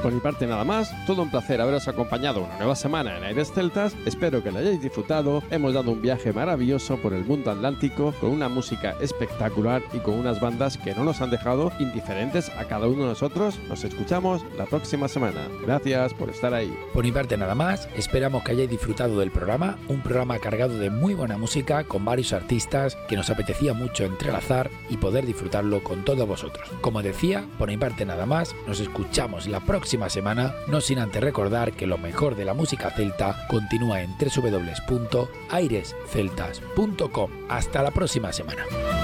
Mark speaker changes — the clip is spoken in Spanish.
Speaker 1: Por mi parte nada más, todo un placer haberos acompañado una nueva semana en Aires Celtas, espero que lo hayáis disfrutado, hemos dado un viaje maravilloso por el mundo atlántico con una música espectacular y con unas bandas que no nos han dejado indiferentes a cada uno de nosotros. Nos escuchamos la próxima semana. Gracias por estar ahí.
Speaker 2: Por mi parte nada más, esperamos que hayáis disfrutado del programa, un programa cargado de muy buena música con varios artistas que nos apetecía mucho entrelazar y poder disfrutarlo con todos vosotros. Como decía, por mi parte nada más, nos escuchamos la próxima semana, no sin antes recordar que lo mejor de la música celta continúa en www.airesceltas.com. Hasta la próxima semana.